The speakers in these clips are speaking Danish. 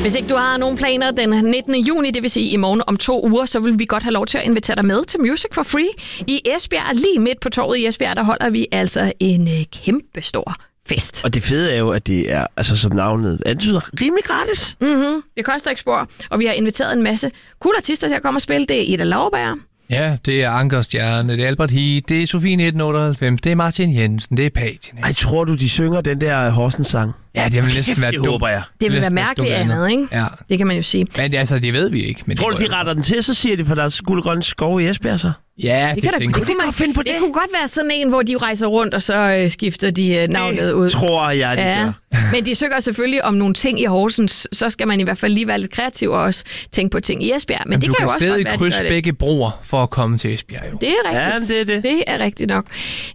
Hvis ikke du har nogen planer den 19. juni, det vil sige i morgen om 2 uger, så vil vi godt have lov til at invitere dig med til Music for Free i Esbjerg. Lige midt på torvet i Esbjerg, der holder vi altså en kæmpestor fest. Og det fede er jo, at det er, altså som navnet antyder, rimelig gratis. Mm-hmm. Det koster ikke spor, og vi har inviteret en masse cool artister til at komme og spille. Det er Ida Lauberg. Ja, det er Anker Stjerne, det er Albert Heat, det er Sofie 1998, det er Martin Jensen, det er Patina. Ej, tror du, de synger den der Horsens-sang? Ja, det vil næsten være dumt. Håber jeg. Det vil være mærkeligt andet, ikke? Ja. Det kan man jo sige. Men det, altså, det ved vi ikke. Men tror du, de retter den til, så siger de, for der er guld og grønne skov i Esbjerg, så? Ja, det kunne man finde på det. Det kunne godt være sådan en, hvor de rejser rundt, og så skifter de navnet ud. Tror jeg, de gør. Men de synger selvfølgelig om nogle ting i Horsens, så skal man i hvert fald lige være lidt kreativ og også tænke på ting i Esbjerg. Men det kan jo også godt være, du kan stadig krydse begge broer for at komme til Esbjerg, jo. Det er rigtigt. Ja, det er det. Det er rigtigt nok.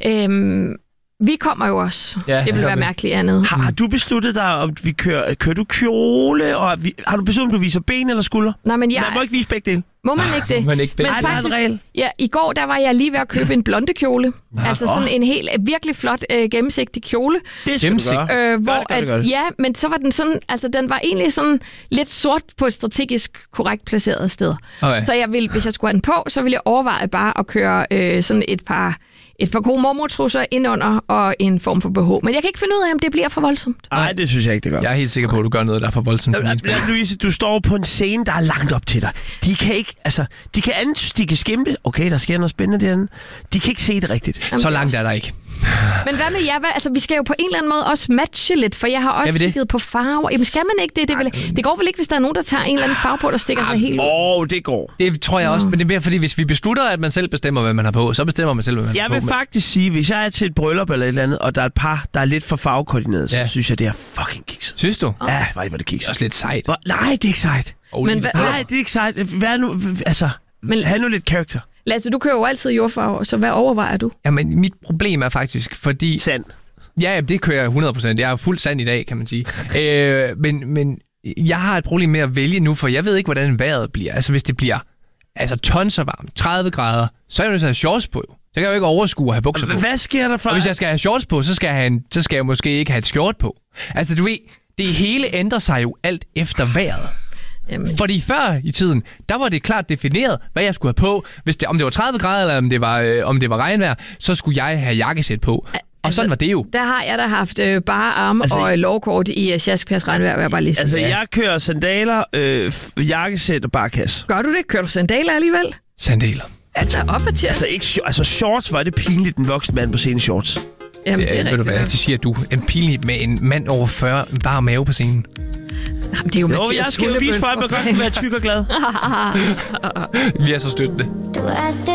Vi kommer jo også. Ja, det vil være mærkeligt andet. Har du besluttet dig, om vi kører du kjole? Og har du besluttet, om du viser ben eller skulder? Nej, men man må ikke vise begge dele. Må man ikke det? Men faktisk, ja, i går der var jeg lige ved at købe en blonde kjole. Altså sådan en helt virkelig flot gennemsigtig kjole. Det skal du gøre. Ja, men så var den sådan, altså den var egentlig sådan lidt sort på et strategisk korrekt placeret sted. Okay. Så jeg ville, hvis jeg skulle have den på, så ville jeg overveje bare at køre sådan et par gode mormortrusser indunder og en form for BH. Men jeg kan ikke finde ud af, om det bliver for voldsomt. Nej, det synes jeg ikke, det gør. Jeg er helt sikker på, at du gør noget, der er for voldsomt. Louise, du står på en scene, der er langt op til dig. De kan ikke, altså, de kan skimte. Okay, der sker noget spændende derinde. De kan ikke se det rigtigt. Jamen, så langt er der ikke. Men hvad med jer? Altså, vi skal jo på en eller anden måde også matche lidt, for jeg har også kigget på farver. Jamen, skal man ikke det? Det går vel ikke, hvis der er nogen, der tager en eller anden farve på, der stikker sig helt ud? Det går. Det tror jeg også, men det er mere fordi, hvis vi beslutter, at man selv bestemmer, hvad man har på, så bestemmer man selv, hvad man har på. Jeg vil faktisk sige, hvis jeg er til et bryllup eller et eller andet, og der er et par, der er lidt for farvekoordineret, så synes jeg, det er fucking kikset. Synes du? Ja, hvor det kikset. Det er også lidt sejt. Nej, det er ikke sejt. Nej, det er ikke sejt. Hvad nu? Altså, have nu lidt karakter. Lasse, du kører jo altid jordfarver, så hvad overvejer du? Jamen, mit problem er faktisk, fordi... Sand. Ja, det kører jeg 100%. Jeg er fuld sand i dag, kan man sige. Men jeg har et problem med at vælge nu, for jeg ved ikke, hvordan vejret bliver. Altså, hvis det bliver tons og varmt, 30 grader, så er jeg nødt til at have shorts på. Så kan jeg jo ikke overskue at have bukser på. Hvad sker der for? Og hvis jeg skal have shorts på, så skal jeg måske ikke have et skjort på. Altså, du ved, det hele ændrer sig jo alt efter vejret. Jamen. Fordi før i tiden, der var det klart defineret, hvad jeg skulle have på. Om det var 30 grader, eller om det var regnvejr, så skulle jeg have jakkesæt på. Og sådan var det jo. Der har jeg da haft bare arm og lovkort i Sjaskpærs regnvejr, vil jeg bare lige sige. Altså, jeg kører sandaler, jakkesæt og barkas. Gør du det? Kører du sandaler alligevel? Sandaler. Altså, shorts, var det pinligt, den voksne mand på scenen shorts. Jamen, det er ved du hvad, det siger du. En pinligt med en mand over 40, en bare mave på scenen. Jamen, det er jo Mathias jeg skal jo vise for, at man godt kan være tyk og glad. Vi er så støttende.